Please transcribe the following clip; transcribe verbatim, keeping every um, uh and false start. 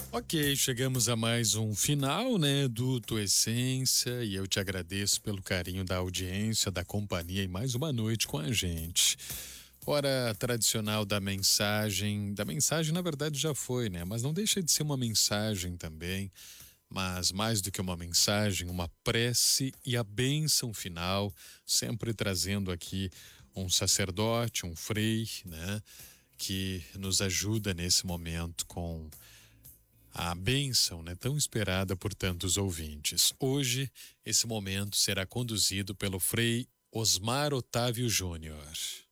Ok, chegamos a mais um final, né, do Tua Essência, e eu te agradeço pelo carinho da audiência, da companhia e mais uma noite com a gente. Hora tradicional da mensagem, da mensagem na verdade já foi, né, mas não deixa de ser uma mensagem também, mas mais do que uma mensagem, uma prece e a bênção final, sempre trazendo aqui um sacerdote, um frei, né, que nos ajuda nesse momento com a bênção, né, tão esperada por tantos ouvintes. Hoje, esse momento será conduzido pelo Frei Osmar Otávio Júnior.